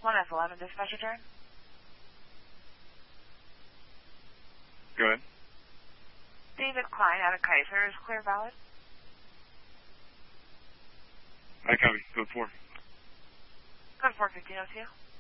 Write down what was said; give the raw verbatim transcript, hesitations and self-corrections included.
one S eleven, dispatcher turn. Go ahead. David Klein out of Kaiser is clear valid. I copy. Code four. Code four fifteen oh two.